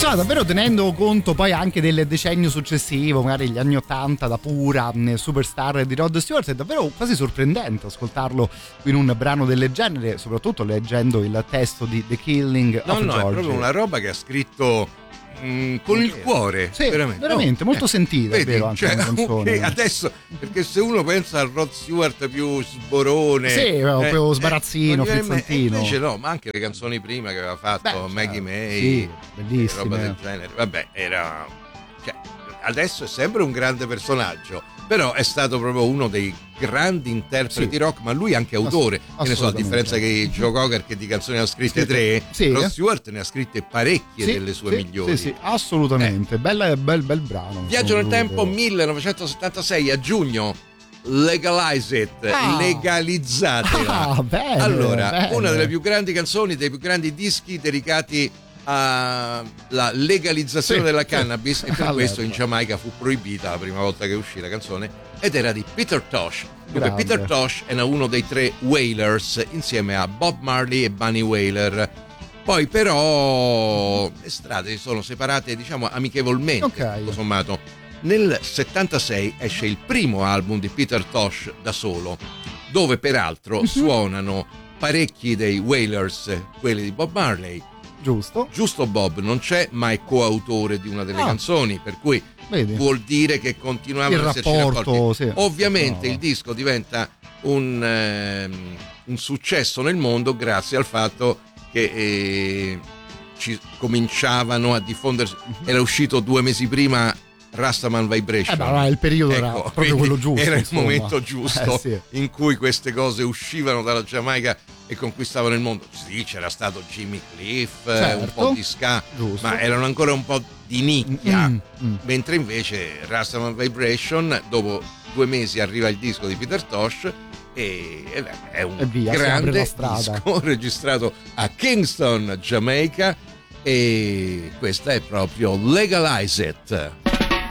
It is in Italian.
Insomma, davvero tenendo conto poi anche del decennio successivo, magari gli anni 80, da pura superstar di Rod Stewart, è davvero quasi sorprendente ascoltarlo in un brano del genere, soprattutto leggendo il testo di The Killing of George. No, è proprio una roba che ha scritto con il cuore, sì, veramente molto sentita, è vero, anche una canzone. Adesso, perché se uno pensa al Rod Stewart più sborone, più sbarazzino, frizzantino, invece no, ma anche le canzoni prima che aveva fatto Maggie May, sì, bellissime, roba del genere, vabbè, era, cioè, adesso è sempre un grande personaggio, però è stato proprio uno dei grandi interpreti rock, ma lui anche autore, che ne so, a differenza che Joe Cocker, che di canzoni ne ha scritte 3, Rod Stewart ne ha scritte parecchie delle sue migliori. Sì, assolutamente, bel brano. Viaggio nel tempo, 1976, a giugno. Legalize It, legalizzatela. Bene, allora, bene. Una delle più grandi canzoni, dei più grandi dischi dedicati alla legalizzazione della cannabis, e per questo in Giamaica fu proibita la prima volta che uscì la canzone, ed era di Peter Tosh. Peter Tosh era uno dei 3 Wailers insieme a Bob Marley e Bunny Wailer. Poi però le strade si sono separate, diciamo, amichevolmente, tutto sommato. Nel 76 esce il primo album di Peter Tosh da solo, dove peraltro suonano parecchi dei Wailers, quelli di Bob Marley. Giusto Bob non c'è, ma è coautore di una delle canzoni, per cui vuol dire che continuavano ad esserci rapporti. Ovviamente il disco diventa un successo nel mondo grazie al fatto che ci cominciavano a diffondersi. Era uscito 2 mesi prima Rastaman Vibration, il periodo era proprio quello giusto, era il momento giusto in cui queste cose uscivano dalla Giamaica e conquistavano il mondo. Sì, c'era stato Jimmy Cliff, un po' di ska, ma erano ancora un po' di nicchia, mentre invece Rastaman Vibration, dopo 2 mesi arriva il disco di Peter Tosh e è un grande disco registrato a Kingston, Giamaica, e questa è proprio Legalize It.